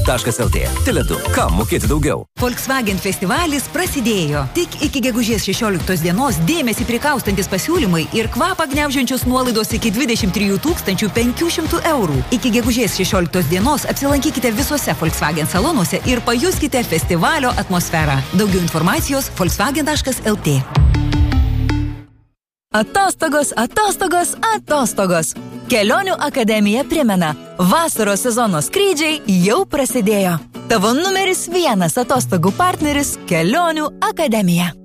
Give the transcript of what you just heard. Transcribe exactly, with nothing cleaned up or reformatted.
taškas el tė. Tele du. Kam mokėti daugiau? Volkswagen festivalis prasidėjo. Tik iki gegužės šešioliktos dienos dėmesį prikaustantis pasiūlymai ir kvapą gniaužiančios nuolaidos iki dvidešimt trijų tūkstančių penkių šimtų eurų. Iki gegužės šešioliktos dienos apsilankykite visuose Volkswagen salonuose ir pajuskite festivalio atmosferą. Daugiau informacijos volkswagen taškas el tė. Atostogos, atostogos, atostogos. Kelionių akademija primena, vasaros sezono skrydžiai jau prasidėjo. Tavo numeris vienas atostogų partneris Kelionių akademija.